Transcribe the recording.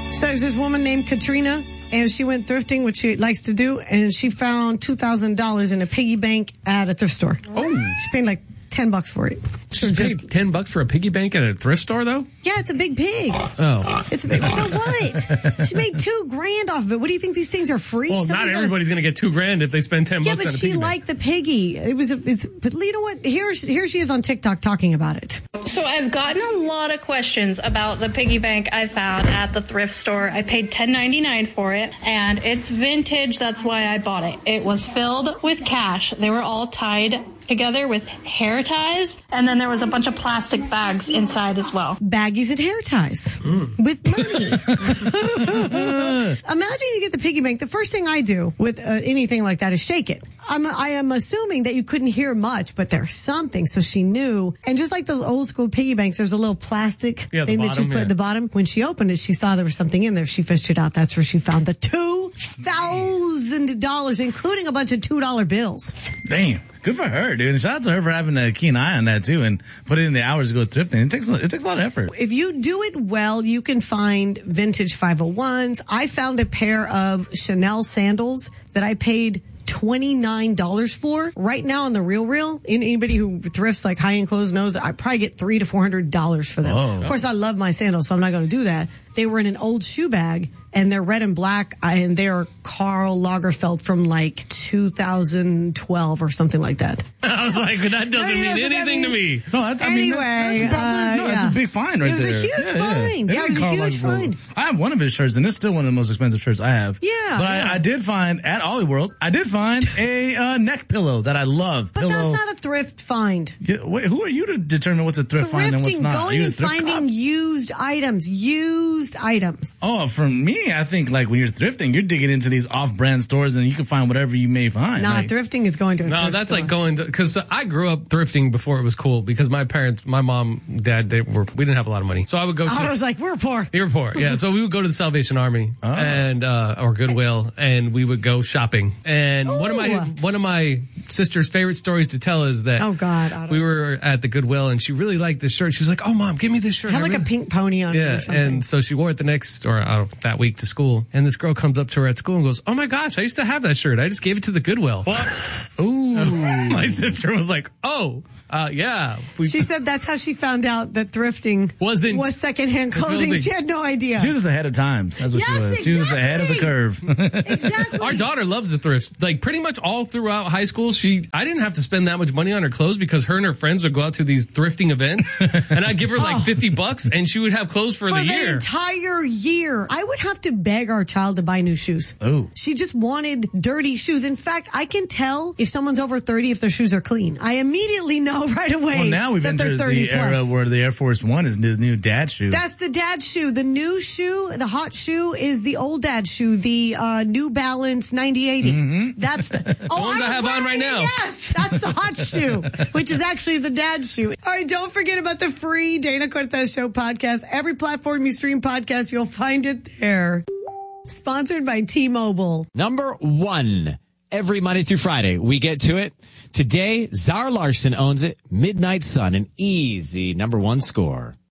So there's this woman named Katrina, and she went thrifting, which she likes to do, and she found $2,000 in a piggy bank at a thrift store. Oh. She paid like $10 for it. She paid $10 for a piggy bank at a thrift store, though? Yeah, it's a big pig. Oh. It's a big. So what? She made $2,000 off of it. What do you think these things are free? Well, not everybody's going to get $2,000 if they spend $10 on a piggy bank. Yeah, but she liked the piggy. But you know what? Here she is on TikTok talking about it. So I've gotten a lot of questions about the piggy bank I found at the thrift store. I paid $10.99 for it, and it's vintage. That's why I bought it. It was filled with cash. They were all tied together with hair ties, and then there was a bunch of plastic bags inside as well. Baggies and hair ties with money. Imagine you get the piggy bank. The first thing I do with anything like that is shake it. I am assuming that you couldn't hear much, but there's something. So she knew. And just like those old school piggy banks, there's a little plastic thing that you put at the bottom. When she opened it, she saw there was something in there. She fished it out. That's where she found the $2,000, including a bunch of $2 bills. Damn. Good for her, dude. And shout out to her for having a keen eye on that, too, and put in the hours to go thrifting. It takes a lot of effort. If you do it well, you can find vintage 501s. I found a pair of Chanel sandals that I paid $29 for. Right now on the Real, anybody who thrifts like high-end clothes knows I probably get $300 to $400 for them. Oh. Of course, I love my sandals, so I'm not going to do that. They were in an old shoe bag, and they're red and black, and they're Karl Lagerfeld from like 2012 or something like that. I was like, that doesn't mean anything to me. No, that's a big find right there. It was a huge find. Yeah, it was a huge find. I have one of his shirts, and it's still one of the most expensive shirts I have. Yeah. But I did find, at Ollie World, a neck pillow that I love. But that's not a thrift find. Yeah, wait, who are you to determine what's a thrift find and what's not? Going and finding used items. Oh, for me, I think like when you're thrifting, you're digging into these off-brand stores and you can find whatever you may find. Thrifting is going to a thrift store. Like going to, because I grew up thrifting before it was cool, because my parents, my mom, dad, we didn't have a lot of money. So I would go to. I was like, we're poor. You were poor, yeah. So we would go to the Salvation Army and or Goodwill, and we would go shopping. And one of my sister's favorite stories to tell is that we were at the Goodwill and she really liked this shirt. She's like, "Oh, Mom, give me this shirt." Had like a pink pony on it or something. And so she wore it that week to school. And this girl comes up to her at school and goes, "Oh my gosh, I used to have that shirt. I just gave it to the Goodwill." What? Ooh. My sister was like, "Oh, yeah." She said that's how she found out that thrifting was secondhand clothing. She had no idea. She was just ahead of times. That's what she was. Exactly. She was ahead of the curve. Exactly. Our daughter loves the thrift. Like pretty much all throughout high school, I didn't have to spend that much money on her clothes because her and her friends would go out to these thrifting events, and I'd give her like $50, and she would have clothes for the year. The entire year. I would have to beg our child to buy new shoes. Oh. She just wanted dirty shoes. In fact, I can tell if someone's over 30 if their shoes are clean. I immediately know right away. Well, now we've entered the era where the Air Force One is the new dad shoe. That's the dad shoe. The new shoe, the hot shoe, is the old dad shoe, the New Balance 9080. Mm-hmm. That's the one I have on right now. Yes, that's the hot shoe, which is actually the dad shoe. All right, don't forget about the free Dana Cortez Show podcast. Every platform you stream podcasts, you'll find it there. Sponsored by T-Mobile. Number 1. Every Monday through Friday, we get to it. Today, Zara Larsson owns it. Midnight Sun, an easy number 1 score.